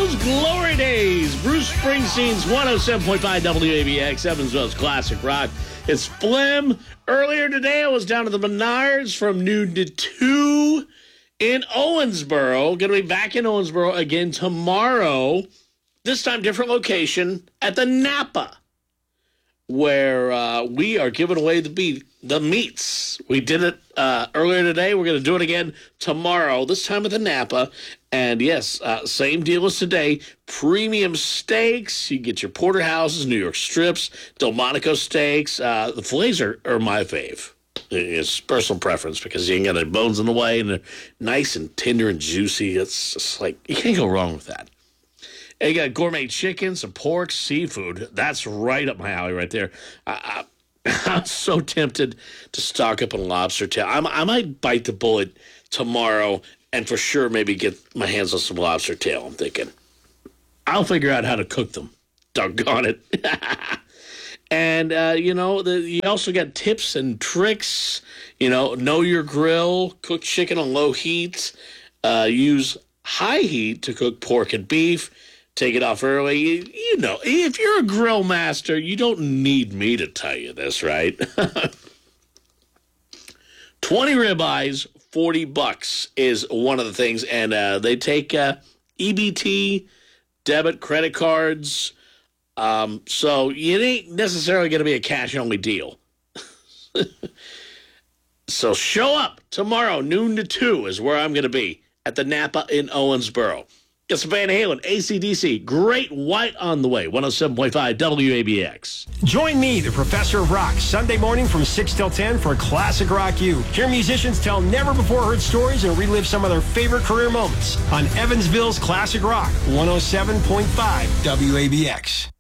those glory days. Bruce Springsteen's 107.5 WABX, Evansville's Classic Rock. It's Flim. Earlier today, I was down at the Menards from noon to 2 in Owensboro. Going to be back in Owensboro again tomorrow. This time, different location at the Napa, where we are giving away the meats. We did it earlier today. We're going to do it again tomorrow, this time at the Napa. And yes, same deal as today. Premium steaks. You get your porterhouses, New York strips, Delmonico steaks. The fillets are my fave. It's personal preference because you ain't got any bones in the way, and they're nice and tender and juicy. It's just like, you can't go wrong with that. And you got gourmet chicken, some pork, seafood. That's right up my alley right there. I'm so tempted to stock up on lobster tail. I might bite the bullet tomorrow and for sure maybe get my hands on some lobster tail, I'm thinking. I'll figure out how to cook them. Doggone it. And, you also got tips and tricks. Know your grill, cook chicken on low heat, use high heat to cook pork and beef. Take it off early. If you're a grill master, you don't need me to tell you this, right? 20 ribeyes, $40 is one of the things. And they take EBT, debit, credit cards. So it ain't necessarily going to be a cash-only deal. So show up tomorrow, noon to 2 is where I'm going to be at the Napa in Owensboro. It's Van Halen, AC/DC, Great White on the way, 107.5 WABX. Join me, the Professor of Rock, Sunday morning from 6 till 10 for Classic Rock U. Hear musicians tell never-before-heard stories and relive some of their favorite career moments on Evansville's Classic Rock, 107.5 WABX.